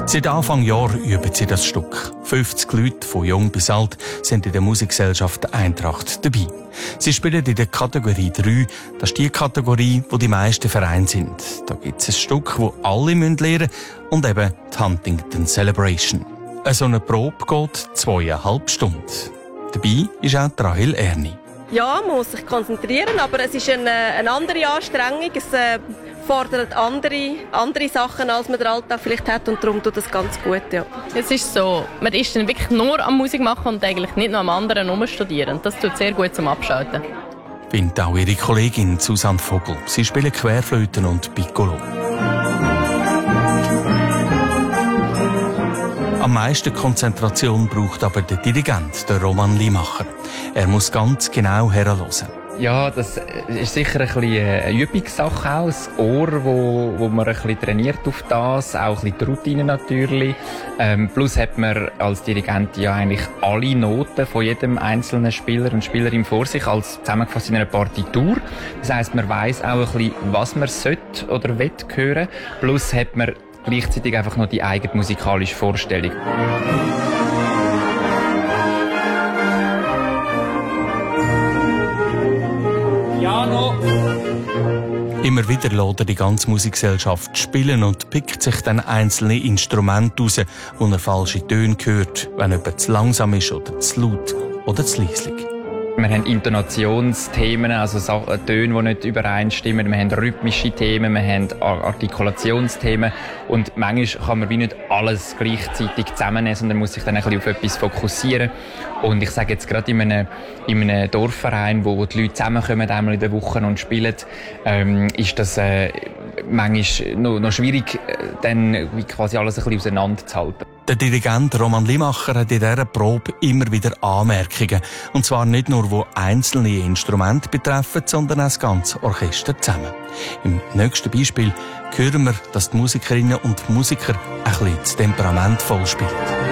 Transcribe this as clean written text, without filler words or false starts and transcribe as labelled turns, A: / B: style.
A: Seit Anfang Jahr üben sie das Stück. 50 Leute, von jung bis alt, sind in der Musikgesellschaft Eintracht dabei. Sie spielen in der Kategorie 3. Das ist die Kategorie, wo die meisten Vereine sind. Da gibt es ein Stück, das alle lernen müssen, und eben die Huntington Celebration. So eine Probe geht 2,5 Stunden. Dabei ist auch Rahel Erni.
B: Ja, man muss sich konzentrieren, aber es ist eine andere Anstrengung. Es fordert andere Sachen, als man den Alltag vielleicht hat, und darum tut das ganz gut. Ja.
C: Es ist so, man ist dann wirklich nur am Musik machen und eigentlich nicht noch am anderen herumstudieren. Das tut sehr gut zum Abschalten.
A: Findet auch ihre Kollegin Susanne Vogel. Sie spielen Querflöten und Piccolo. Am meisten Konzentration braucht aber der Dirigent, der Roman Limacher. Er muss ganz genau herhören.
D: Ja, das ist sicher ein bisschen eine Übungssache auch. Das Ohr, wo man ein bisschen trainiert auf das, auch ein bisschen die Routine natürlich. Plus hat man als Dirigent ja eigentlich alle Noten von jedem einzelnen Spieler und Spielerin vor sich als zusammengefasst in einer Partitur. Das heisst, man weiss auch ein bisschen, was man sollte oder will hören. Plus hat man gleichzeitig einfach noch die eigene musikalische Vorstellung.
A: Immer wieder lässt er die ganze Musikgesellschaft spielen und pickt sich dann einzelne Instrumente raus, wo er falsche Töne hört, wenn jemand zu langsam ist oder zu laut oder zu leislich.
D: Wir haben Intonationsthemen, also Töne, die nicht übereinstimmen. Wir haben rhythmische Themen, wir haben Artikulationsthemen. Und manchmal kann man wie nicht alles gleichzeitig zusammennehmen, sondern muss sich dann ein bisschen auf etwas fokussieren. Und ich sage jetzt gerade in einem Dorfverein, wo die Leute zusammenkommen, einmal in der Woche und spielen, ist das manchmal noch schwierig, dann quasi alles ein bisschen auseinanderzuhalten.
A: Der Dirigent Roman Limacher hat in dieser Probe immer wieder Anmerkungen. Und zwar nicht nur, die einzelne Instrumente betreffen, sondern auch das ganze Orchester zusammen. Im nächsten Beispiel hören wir, dass die Musikerinnen und Musiker ein bisschen temperamentvoll spielen.